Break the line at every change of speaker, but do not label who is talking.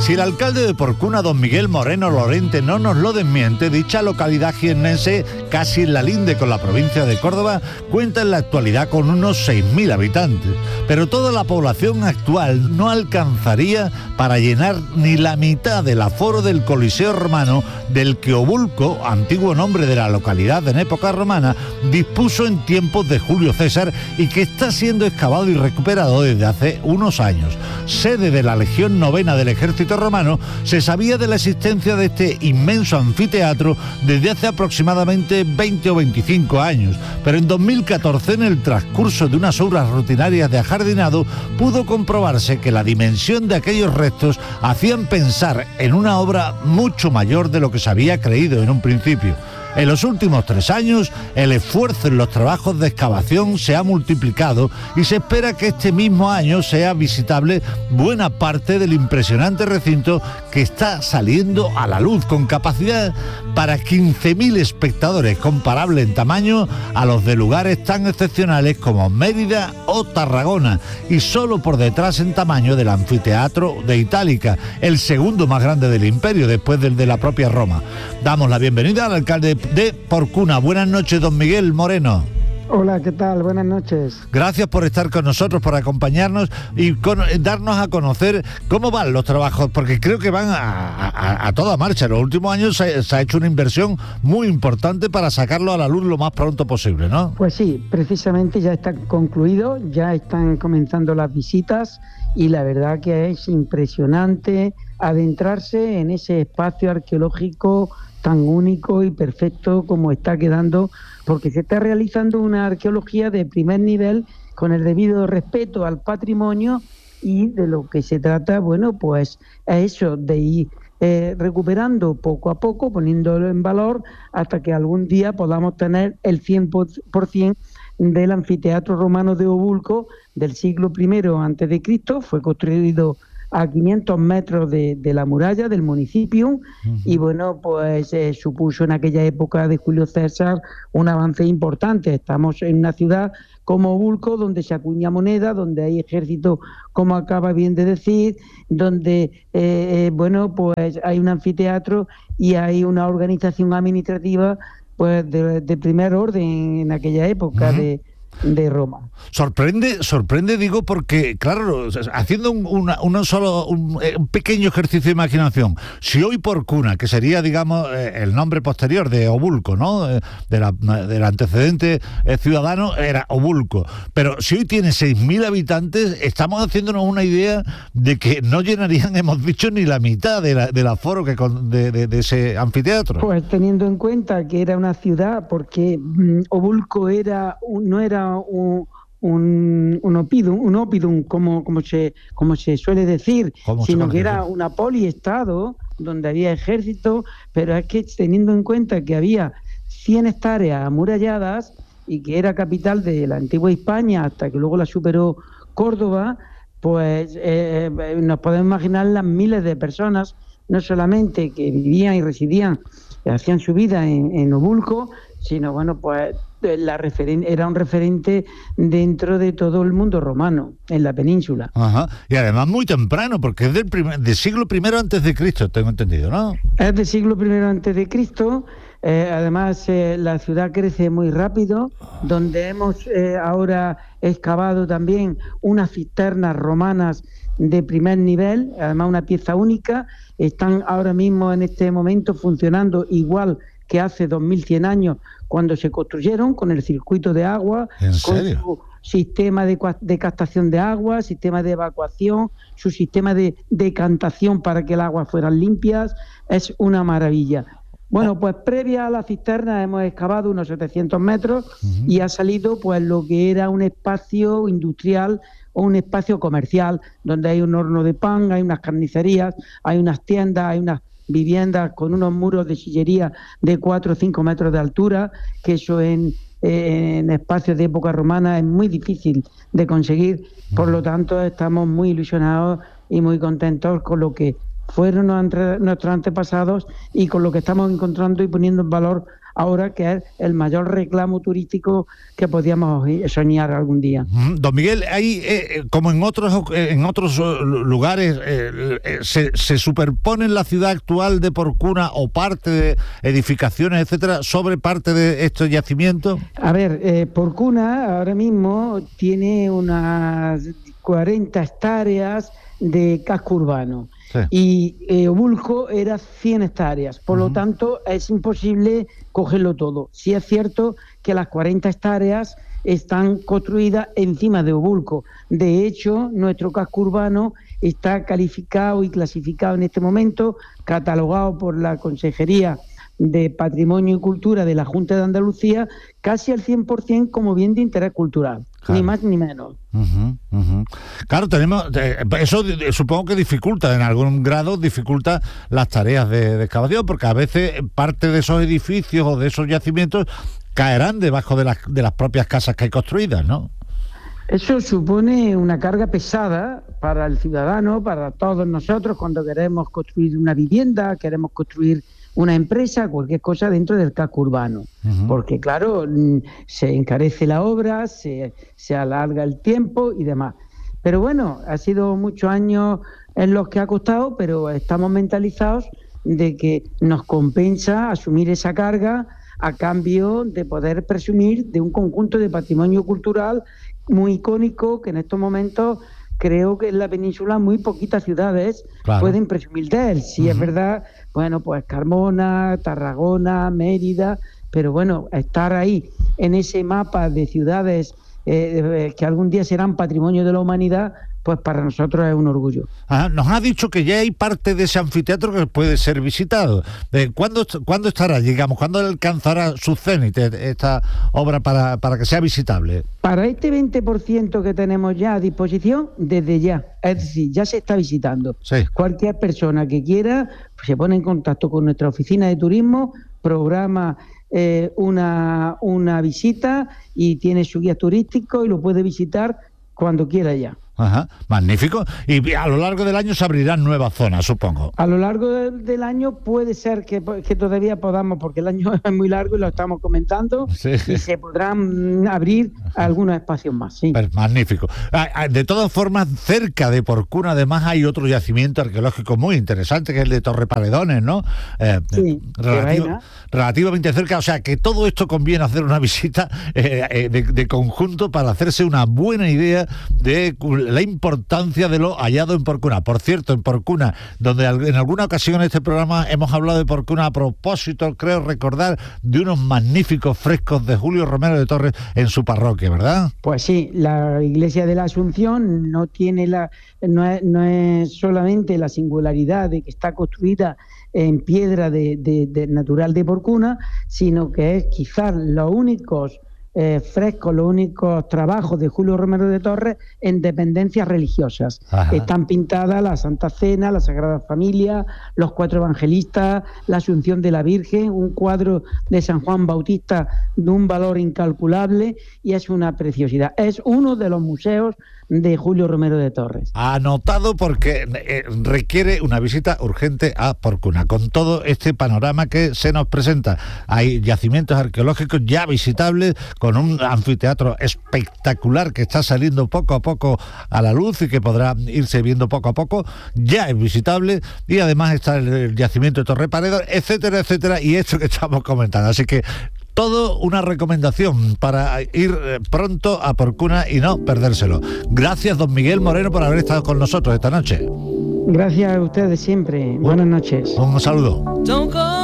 Si el alcalde de Porcuna, don Miguel Moreno Lorente, no nos lo desmiente, dicha localidad jiennense, casi en la linde con la provincia de Córdoba, cuenta en la actualidad con unos 6.000 habitantes. Pero toda la población actual no alcanzaría para llenar ni la mitad del aforo del Coliseo romano, del que Obulco, antiguo nombre de la localidad en época romana, dispuso en tiempos de Julio César y que está siendo excavado y recuperado desde hace unos años. Sede de la Legión Novena del Ejército Romano, se sabía de la existencia de este inmenso anfiteatro desde hace aproximadamente 20 o 25 años, pero en 2014, en el transcurso de unas obras rutinarias de ajardinado, pudo comprobarse que la dimensión de aquellos restos hacían pensar en una obra mucho mayor de lo que se había creído en un principio. En los últimos 3 años, el esfuerzo en los trabajos de excavación se ha multiplicado y se espera que este mismo año sea visitable buena parte del impresionante recinto que está saliendo a la luz, con capacidad para 15.000 espectadores, comparable en tamaño a los de lugares tan excepcionales como Mérida o Tarragona, y solo por detrás en tamaño del anfiteatro de Itálica, el segundo más grande del imperio después del de la propia Roma. Damos la bienvenida al alcalde de Porcuna. Buenas noches, don Miguel Moreno.
Hola, ¿qué tal? Buenas noches.
Gracias por estar con nosotros, por acompañarnos y darnos a conocer cómo van los trabajos, porque creo que van a toda marcha. En los últimos años se ha hecho una inversión muy importante para sacarlo a la luz lo más pronto posible, ¿no?
Pues sí, precisamente ya está concluido, ya están comenzando las visitas y la verdad que es impresionante adentrarse en ese espacio arqueológico tan único y perfecto como está quedando, porque se está realizando una arqueología de primer nivel con el debido respeto al patrimonio, y de lo que se trata, bueno, pues es eso, de ir recuperando poco a poco, poniéndolo en valor, hasta que algún día podamos tener el 100% del anfiteatro romano de Obulco del siglo I a.C. Fue construido a 500 metros de la muralla del municipio, y bueno, pues supuso en aquella época de Julio César un avance importante. Estamos en una ciudad como Obulco, donde se acuña moneda, donde hay ejército, como acaba bien de decir, donde bueno, pues hay un anfiteatro y hay una organización administrativa pues de primer orden en aquella época de Roma.
Sorprende, digo, porque, claro, haciendo un pequeño ejercicio de imaginación, si hoy Porcuna, que sería, digamos, el nombre posterior de Obulco, ¿no? Del antecedente ciudadano era Obulco, pero si hoy tiene 6.000 habitantes, estamos haciéndonos una idea de que no llenarían, hemos dicho, ni la mitad del aforo de ese anfiteatro.
Pues teniendo en cuenta que era una ciudad, porque Obulco no era un oppidum, como se suele decir, sino que era una poliestado donde había ejército, pero es que teniendo en cuenta que había 100 hectáreas amuralladas y que era capital de la antigua Hispania hasta que luego la superó Córdoba, pues nos podemos imaginar las miles de personas, no solamente que vivían y residían, hacían su vida en Obulco, sino bueno, pues era un referente dentro de todo el mundo romano, en la península.
Ajá. Y además muy temprano, porque es del siglo I antes de Cristo, tengo entendido, ¿no?
Es del siglo I antes de Cristo. Además, la ciudad crece muy rápido, donde hemos ahora excavado también unas cisternas romanas de primer nivel, además una pieza única. Están ahora mismo en este momento funcionando igual que hace 2100 años cuando se construyeron, con el circuito de agua, con su sistema de captación de agua, sistema de evacuación, su sistema de decantación para que el agua fueran limpias. Es una maravilla. Bueno, pues previa a la cisterna hemos excavado unos 700 metros y ha salido pues lo que era un espacio industrial o un espacio comercial, donde hay un horno de pan, hay unas carnicerías, hay unas tiendas, hay unas viviendas con unos muros de sillería de 4 o 5 metros de altura, que eso en espacios de época romana es muy difícil de conseguir. Por lo tanto, estamos muy ilusionados y muy contentos con lo que fueron nuestros antepasados y con lo que estamos encontrando y poniendo en valor ahora, que es el mayor reclamo turístico que podíamos soñar algún día.
Don Miguel, hay como en otros lugares se superponen la ciudad actual de Porcuna o parte de edificaciones, etcétera, sobre parte de estos yacimientos.
A ver, Porcuna ahora mismo tiene unas 40 hectáreas de casco urbano. Sí. Y Obulco era 100 hectáreas, por lo tanto es imposible cogerlo todo. Sí es cierto que las 40 hectáreas están construidas encima de Obulco. De hecho, nuestro casco urbano está calificado y clasificado en este momento, catalogado por la Consejería de Patrimonio y Cultura de la Junta de Andalucía, casi al 100% como bien de interés cultural, claro. Ni más ni menos.
Claro, tenemos eso supongo que dificulta, en algún grado dificulta las tareas de excavación, porque a veces parte de esos edificios o de esos yacimientos caerán debajo de las propias casas que hay construidas, ¿no?
Eso supone una carga pesada para el ciudadano, para todos nosotros, cuando queremos construir una vivienda, queremos construir una empresa, cualquier cosa dentro del casco urbano, porque claro, se encarece la obra, se alarga el tiempo y demás. Pero bueno, ha sido muchos años en los que ha costado, pero estamos mentalizados de que nos compensa asumir esa carga a cambio de poder presumir de un conjunto de patrimonio cultural muy icónico que en estos momentos creo que en la península muy poquitas ciudades pueden presumir de él. Si es verdad, bueno, pues Carmona, Tarragona, Mérida, pero bueno, estar ahí en ese mapa de ciudades que algún día serán patrimonio de la humanidad, pues para nosotros es un orgullo.
Nos ha dicho que ya hay parte de ese anfiteatro que puede ser visitado. ¿Cuándo estará, digamos, cuándo alcanzará su cénit esta obra para que sea visitable?
Para este 20% que tenemos ya a disposición, desde ya, es decir, ya se está visitando. Sí. Cualquier persona que quiera pues, se pone en contacto con nuestra oficina de turismo, programa una visita y tiene su guía turístico y lo puede visitar cuando quiera ya.
Magnífico. Y a lo largo del año se abrirán nuevas zonas, supongo.
A lo largo del año puede ser que todavía podamos, porque el año es muy largo y lo estamos comentando, sí. Y se podrán abrir algunos espacios más, sí.
Pues magnífico. De todas formas, cerca de Porcuna, además, hay otro yacimiento arqueológico muy interesante, que es el de Torreparedones, ¿no?
Sí,
relativamente cerca, o sea, que todo esto conviene hacer una visita de conjunto para hacerse una buena idea de la importancia de lo hallado en Porcuna. Por cierto, en Porcuna, donde en alguna ocasión en este programa hemos hablado de Porcuna a propósito, creo recordar, de unos magníficos frescos de Julio Romero de Torres en su parroquia, ¿verdad?
Pues sí, la iglesia de la Asunción no tiene no es solamente la singularidad de que está construida en piedra de natural de Porcuna, sino que es quizás los únicos frescos, los únicos trabajos de Julio Romero de Torres en dependencias religiosas. Están pintadas la Santa Cena, la Sagrada Familia, los 4 evangelistas, la Asunción de la Virgen, un cuadro de San Juan Bautista de un valor incalculable y es una preciosidad. Es uno de los museos de Julio Romero de Torres.
Anotado, porque requiere una visita urgente a Porcuna, con todo este panorama que se nos presenta. Hay yacimientos arqueológicos ya visitables, con un anfiteatro espectacular que está saliendo poco a poco a la luz y que podrá irse viendo poco a poco, ya es visitable, y además está el yacimiento de Torreparedones, etcétera, etcétera, y esto que estamos comentando. Así que todo una recomendación para ir pronto a Porcuna y no perdérselo. Gracias, don Miguel Moreno, por haber estado con nosotros esta noche.
Gracias a ustedes siempre. Buenas noches.
Un saludo.